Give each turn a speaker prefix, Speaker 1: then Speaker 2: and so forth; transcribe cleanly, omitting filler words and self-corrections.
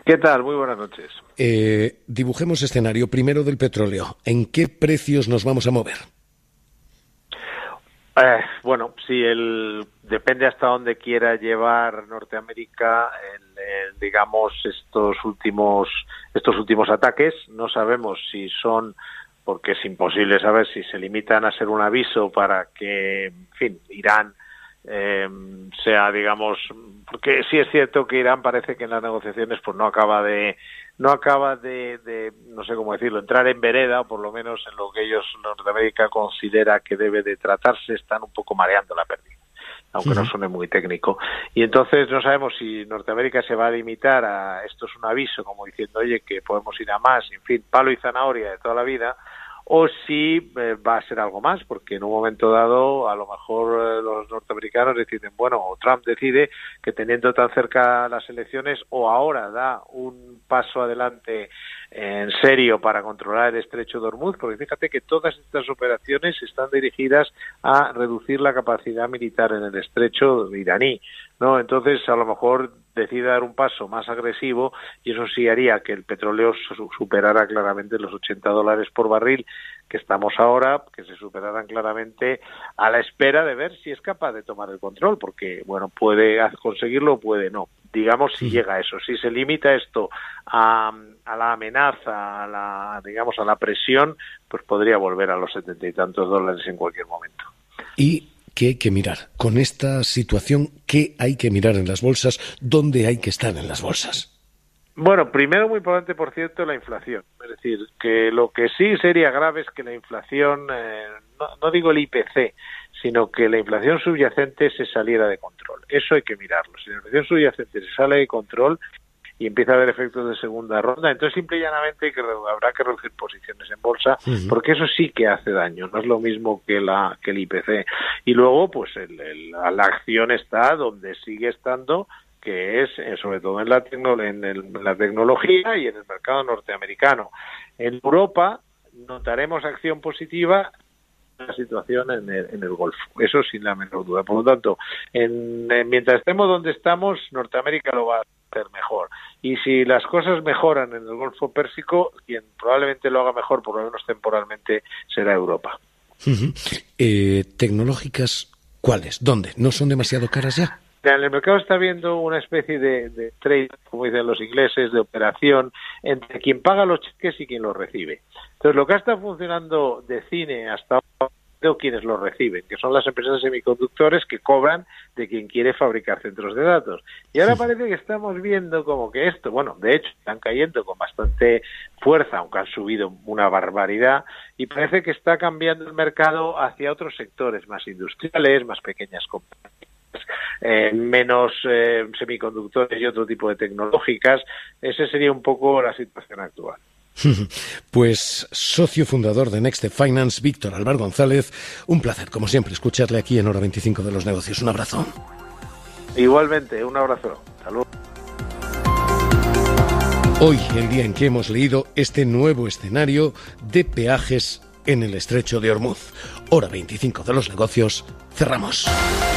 Speaker 1: ¿Qué tal? Muy buenas noches.
Speaker 2: Dibujemos escenario primero del petróleo. ¿En qué precios nos vamos a mover?
Speaker 1: Bueno, sí, depende hasta dónde quiera llevar Norteamérica, digamos, estos últimos ataques. No sabemos si son, porque es imposible saber si se limitan a ser un aviso para que, en fin, Irán sea, digamos, porque sí es cierto que Irán parece que en las negociaciones pues no acaba de no sé cómo decirlo, entrar en vereda, o por lo menos en lo que Norteamérica considera que debe de tratarse. Están un poco mareando la perdiz, aunque no suene muy técnico. Y entonces no sabemos si Norteamérica se va a limitar a esto es un aviso, como diciendo, oye, que podemos ir a más, en fin, palo y zanahoria de toda la vida, o si va a ser algo más, porque en un momento dado a lo mejor los norteamericanos deciden, bueno, o Trump decide que teniendo tan cerca las elecciones o ahora da un paso adelante en serio para controlar el estrecho de Hormuz, porque fíjate que todas estas operaciones están dirigidas a reducir la capacidad militar en el estrecho iraní, ¿no? Entonces, a lo mejor decide dar un paso más agresivo y eso sí haría que el petróleo superara claramente los $80 por barril que estamos ahora, que se superaran claramente a la espera de ver si es capaz de tomar el control, porque, bueno, puede conseguirlo o puede no. Digamos, si llega a eso, si se limita esto a la amenaza, a la presión, pues podría volver a los 70 y tantos dólares en cualquier momento.
Speaker 2: ¿Y qué hay que mirar? Con esta situación, ¿qué hay que mirar en las bolsas? ¿Dónde hay que estar en las bolsas?
Speaker 1: Bueno, primero, muy importante, por cierto, la inflación. Es decir, que lo que sí sería grave es que la inflación, no digo el IPC, sino que la inflación subyacente se saliera de control. Eso hay que mirarlo. Si la inflación subyacente se sale de control y empieza a haber efectos de segunda ronda, entonces simple y llanamente habrá que reducir posiciones en bolsa, porque eso sí que hace daño, no es lo mismo que el IPC. Y luego, pues la acción está donde sigue estando, que es sobre todo en la tecnología y en el mercado norteamericano. En Europa notaremos acción positiva en la situación en el Golfo, eso sin la menor duda. Por lo tanto, mientras estemos donde estamos, Norteamérica lo va a hacer mejor. Y si las cosas mejoran en el Golfo Pérsico, quien probablemente lo haga mejor, por lo menos temporalmente, será Europa.
Speaker 2: ¿Tecnológicas cuáles? ¿Dónde? ¿No son demasiado caras ya?
Speaker 1: En el mercado está habiendo una especie de trade, como dicen los ingleses, de operación entre quien paga los cheques y quien los recibe. Entonces, lo que está funcionando de cine hasta ahora es quienes los reciben, que son las empresas de semiconductores que cobran de quien quiere fabricar centros de datos. Y ahora parece que estamos viendo como que esto, bueno, de hecho, están cayendo con bastante fuerza, aunque han subido una barbaridad, y parece que está cambiando el mercado hacia otros sectores más industriales, más pequeñas compañías, menos semiconductores y otro tipo de tecnológicas. Esa sería un poco la situación actual.
Speaker 2: Pues socio fundador de Next Step Finance, Víctor Álvar González, un placer, como siempre, escucharle aquí en Hora 25 de los Negocios. Un abrazo.
Speaker 1: Igualmente, un abrazo. Salud.
Speaker 2: Hoy, el día en que hemos leído este nuevo escenario de peajes en el estrecho de Hormuz. Hora 25 de los Negocios, cerramos.